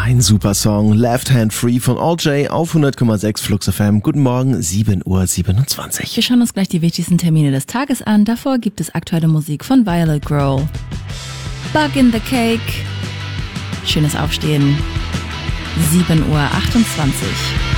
Ein super Song, Left Hand Free von AllJ auf 100,6 Flux FM. Guten Morgen, 7:27 Uhr. Wir schauen uns gleich die wichtigsten Termine des Tages an. Davor gibt es aktuelle Musik von Violet Grohl. Bug in the Cake. Schönes Aufstehen. 7:28 Uhr.